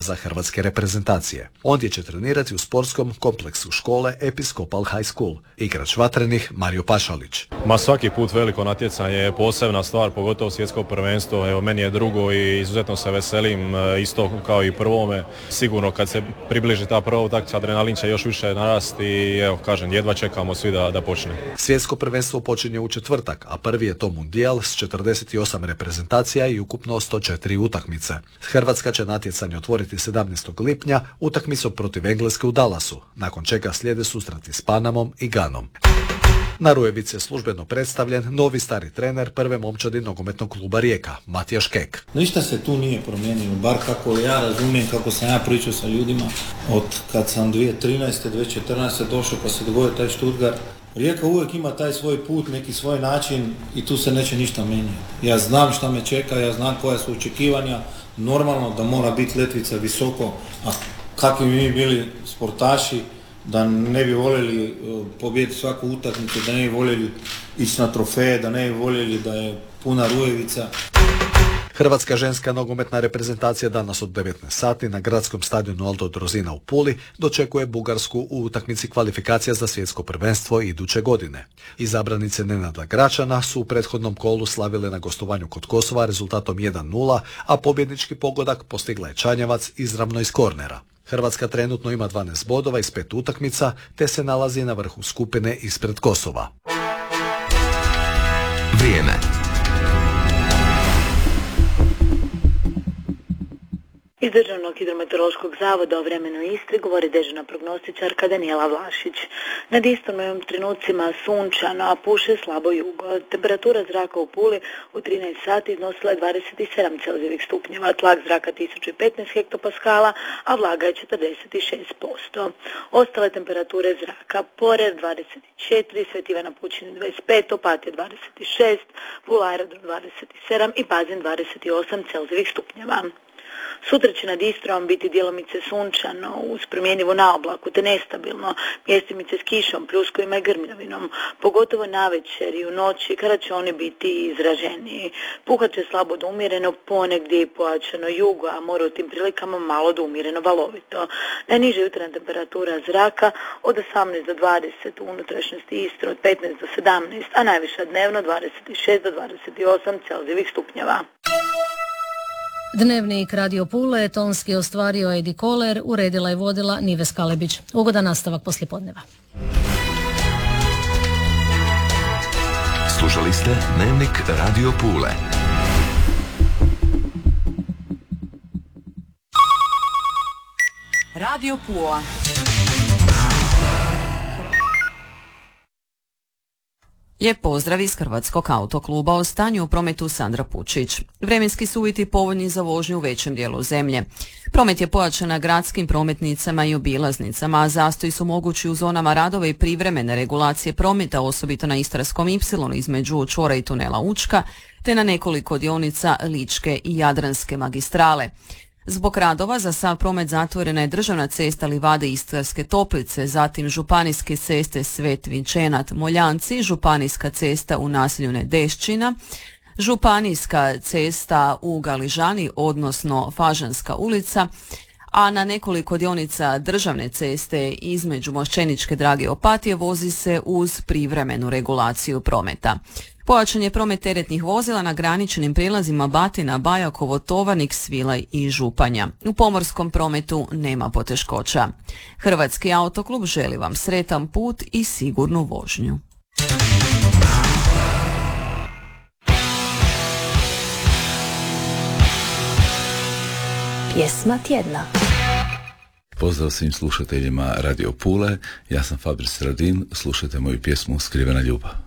za hrvatske reprezentacije. Ondje će trenirati u sportskom kompleksu škole Episcopal High School. Igrač vatrenih Mario Pašalić. Svaki put veliko natjecanje je posebna stvar, pogotovo svjetsko prvenstvo. Evo, meni je drugo i izuzetno se veselim, isto kao i prvome. Sigurno kad se približi ta prva utakmica, adrenalin će još više narasti i evo, kažem, jedva čekamo svi da počne. Svjetsko prvenstvo počinje u četvrtak, a prvi je to mundijal s 48 reprezentacija i ukupno 104 utakmice. Hrvatska će natjecanje otvoriti 17. lipnja utakmicom protiv Engleske u Dallasu, nakon čega slijede susreti s Panamom i Ganom. Na Rujevici je službeno predstavljen novi stari trener prve momčadi nogometnog kluba Rijeka, Matijaš Kek. Ništa se tu nije promijenilo, bar kako ja razumijem, kako sam ja pričao sa ljudima od kad sam 2013. 2014. došao pa se dogodio taj Stuttgart. Rijeka uvijek ima taj svoj put, neki svoj način i tu se neće ništa mijenjati. Ja znam šta me čeka, ja znam koja su očekivanja, normalno da mora biti letvica visoko, a kakvi mi bili sportaši, da ne bi voljeli pobijediti svaku utakmicu, da ne bi voljeli ići na trofeje, da ne bi voljeli da je puna Rujevica. Hrvatska ženska nogometna reprezentacija danas od 19 sati na gradskom stadionu Aldo Drozina u Puli dočekuje Bugarsku u utakmici kvalifikacija za svjetsko prvenstvo iduće godine. Izabranice Nenada Gračana su u prethodnom kolu slavile na gostovanju kod Kosova rezultatom 1:0, a pobjednički pogodak postigla je Čanjevac izravno iz kornera. Hrvatska trenutno ima 12 bodova iz 5 utakmica, te se nalazi na vrhu skupine ispred Kosova. Vrijeme. Iz Državnog hidrometeorološkog zavoda o vremenu Istri govori dežurna prognostičarka Danijela Vlašić. Nad Istrom u ovim trenucima sunčano, a puše slabo jugo. Temperatura zraka u Puli u 13 sati iznosila je 27 celzijevih stupnjeva, tlak zraka 1015 hektopaskala, a vlaga je 46%. Ostale temperature zraka: Porer 24, Sveti Ivan Pučini 25, Opatija 26, Pula Aerodrom 27 i Pazin 28 celzijevih stupnjeva. Sutra će nad Istrom biti djelomice sunčano uz promjenjivu naoblaku te nestabilno, mjestimice s kišom, pljuskovima i grmljavinom, pogotovo navečer i u noći kada će oni biti izraženiji. Puhat će slabo do umjereno, ponegdje i pojačano jugo, a more u tim prilikama malo do umjereno valovito. Najniža jutarnja temperatura zraka od 18 do 20 u unutrašnjosti Istre, od 15 do 17, a najviša dnevno 26 do 28 celzijevih stupnjeva. Dnevnik Radio Pule tonski ostvario Edi Koler, uredila i vodila Nives Kalebić. Ugodan nastavak poslijepodneva. Slušali ste Dnevnik Radio Pule. Radio Pula. Lijep pozdrav iz Hrvatskog autokluba. O stanju u prometu Sandra Pučić. Vremenski su uvjeti povoljni za vožnju u većem dijelu zemlje. Promet je pojačan na gradskim prometnicama i obilaznicama, a zastoji su mogući u zonama radova i privremene regulacije prometa, osobito na Istarskom ipsilonu između čvora i tunela Učka, te na nekoliko dionica Ličke i Jadranske magistrale. Zbog radova za sav promet zatvorena je državna cesta Livade Istarske Toplice, zatim županijske ceste Svet Vinčenat Moljanci, županijska cesta u naselju Nedešćina, županijska cesta u Galižani, odnosno Fažanska ulica, a na nekoliko dionica državne ceste između Mošćeničke Drage i Opatije vozi se uz privremenu regulaciju prometa. Pojačan je promet teretnih vozila na graničnim prijelazima Batina, Bajakovo, Tovarnik, Svilaj i Županja. U pomorskom prometu nema poteškoća. Hrvatski autoklub želi vam sretan put i sigurnu vožnju. Pjesma tjedna. Pozdrav svim slušateljima Radio Pule, ja sam Fabris Radin, slušajte moju pjesmu Skrivena ljubav.